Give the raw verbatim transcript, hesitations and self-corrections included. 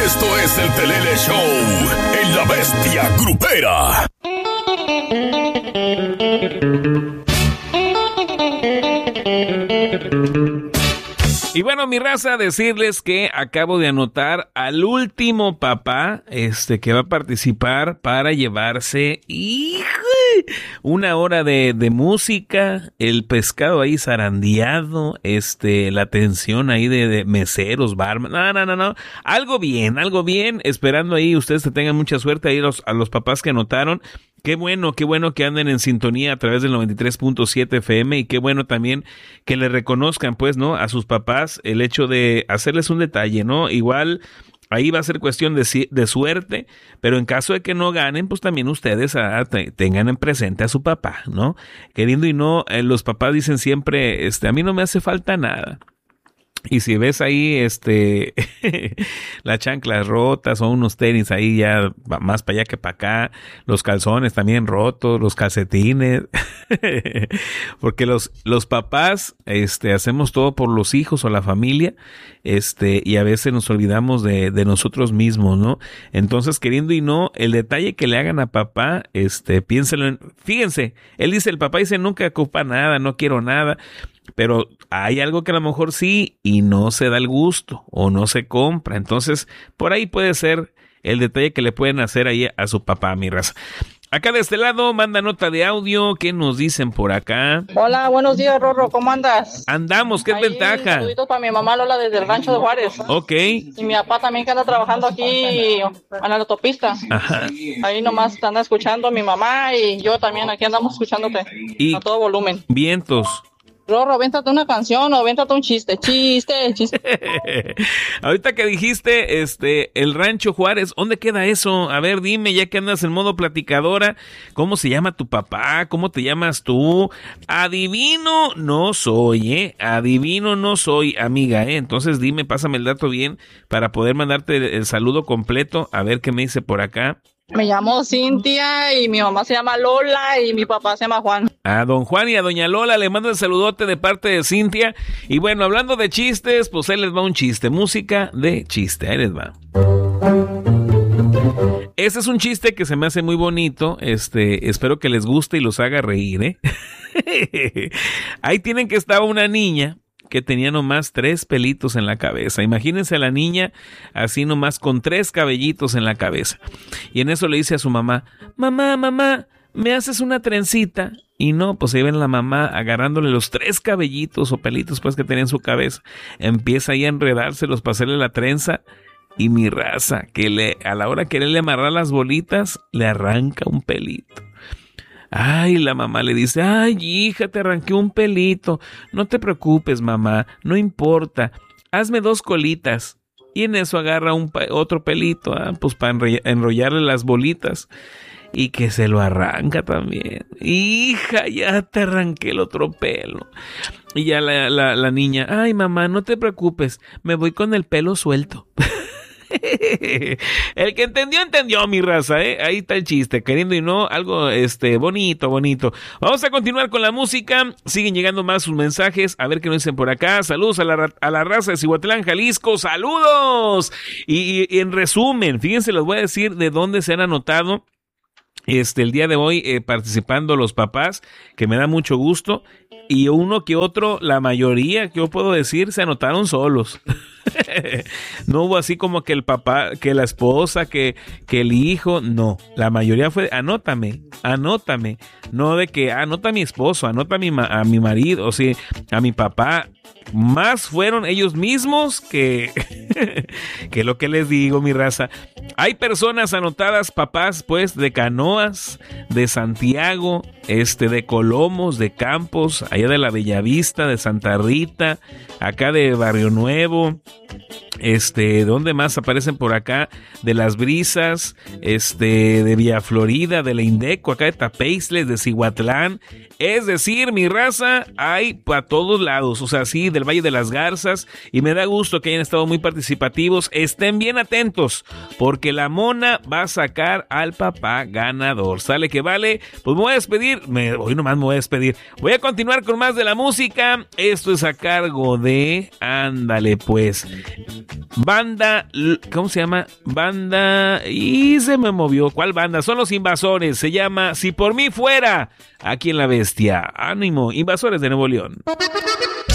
Esto es el Pelele Show en La Bestia Grupera. Y bueno, mi raza, decirles que acabo de anotar al último papá este que va a participar para llevarse ¡hijo! Una hora de, de música, el pescado ahí zarandeado, este, la atención ahí de, de meseros, barman, no, no, no, no, algo bien, algo bien, esperando ahí ustedes que tengan mucha suerte ahí los, a los papás que anotaron. Qué bueno, qué bueno que anden en sintonía a través del noventa y tres punto siete F M y qué bueno también que le reconozcan, pues, ¿no? A sus papás el hecho de hacerles un detalle, ¿no? Igual ahí va a ser cuestión de, de suerte, pero en caso de que no ganen, pues también ustedes ah, te, tengan en presente a su papá, ¿no? Queriendo y no, eh, los papás dicen siempre, este, a mí no me hace falta nada. Y si ves ahí, este, las chanclas rotas o unos tenis ahí ya más para allá que para acá, los calzones también rotos, los calcetines, porque los, los papás, este, hacemos todo por los hijos o la familia, este, y a veces nos olvidamos de, de nosotros mismos, ¿no? Entonces, queriendo y no, el detalle que le hagan a papá, este, piénselo en, fíjense, él dice, el papá dice, nunca ocupa nada, no quiero nada. Pero hay algo que a lo mejor sí y no se da el gusto o no se compra. Entonces, por ahí puede ser el detalle que le pueden hacer ahí a su papá, mi raza. Acá de este lado, manda nota de audio. ¿Qué nos dicen por acá? Hola, buenos días, Rorro. ¿Cómo andas? Andamos, ¿qué ahí, ventaja? Saluditos para mi mamá Lola desde el rancho de Juárez. Ok. Y mi papá también que anda trabajando aquí en la autopista. Ajá. Ahí nomás anda escuchando a mi mamá y yo también aquí andamos escuchándote y a todo volumen. Vientos. Rorro, véntate una canción o véntate un chiste, chiste, chiste. Ahorita que dijiste, este, el Rancho Juárez, ¿dónde queda eso? A ver, dime, ya que andas en modo platicadora, ¿cómo se llama tu papá? ¿Cómo te llamas tú? Adivino no soy, ¿eh? Adivino no soy, amiga, ¿eh? Entonces dime, pásame el dato bien para poder mandarte el, el saludo completo, a ver qué me dice por acá. Me llamo Cintia y mi mamá se llama Lola y mi papá se llama Juan. A don Juan y a doña Lola le mando el saludote de parte de Cintia. Y bueno, hablando de chistes, pues ahí les va un chiste. Música de chiste, ahí les va. Este es un chiste que se me hace muy bonito. Este, espero que les guste y los haga reír, ¿eh? Ahí tienen que estaba una niña que tenía nomás tres pelitos en la cabeza. Imagínense a la niña así nomás con tres cabellitos en la cabeza. Y en eso le dice a su mamá, mamá, mamá, ¿me haces una trencita? Y no, pues ahí ven la mamá agarrándole los tres cabellitos o pelitos pues que tenía en su cabeza. Empieza ahí a enredárselos para hacerle la trenza. Y mi raza, que le a la hora de quererle amarrar las bolitas, le arranca un pelito. Ay, la mamá le dice, ay, hija, te arranqué un pelito. No te preocupes, mamá, no importa. Hazme dos colitas. Y en eso agarra un otro pelito, ¿eh? Pues para enrollarle las bolitas. Y que se lo arranca también. Hija, ya te arranqué el otro pelo. Y ya la, la, la niña, ay, mamá, no te preocupes, me voy con el pelo suelto. El que entendió, entendió, mi raza, ¿eh? Ahí está el chiste, queriendo y no, algo este bonito, bonito. Vamos a continuar con la música. Siguen llegando más sus mensajes. A ver qué nos dicen por acá. Saludos a la, a la raza de Cihuatlán, Jalisco. ¡Saludos! Y, y, y en resumen, fíjense, les voy a decir de dónde se han anotado este el día de hoy eh, participando los papás, que me da mucho gusto. Y uno que otro, la mayoría, que yo puedo decir, se anotaron solos. No hubo así como que el papá, que la esposa, que, que el hijo. No, la mayoría fue, anótame, anótame. No de que, anota a mi esposo, anota a mi, a mi marido, o sea, a mi papá. Más fueron ellos mismos que, que lo que les digo, mi raza. Hay personas anotadas, papás, pues, de Canoas, de Santiago, este, de Colomos, de Campos, allá de la Bellavista, de Santa Rita, acá de Barrio Nuevo, este, ¿dónde más aparecen por acá? De Las Brisas, este, de Villa Florida, de la Indeco, acá de Tapeisles, de Cihuatlán. Es decir, mi raza, hay para todos lados, o sea, sí, del Valle de las Garzas, y me da gusto que hayan estado muy participativos. Estén bien atentos, porque la mona va a sacar al papá ganador. ¿Sale que vale? Pues me voy a despedir, me, hoy nomás me voy a despedir. Voy a continuar con más de la música. Esto es a cargo de, ándale pues, Banda, ¿cómo se llama? Banda, y se me movió. ¿Cuál banda? Son los Invasores. Se llama Si por mí fuera, aquí en La Bestia. Ánimo, Invasores de Nuevo León.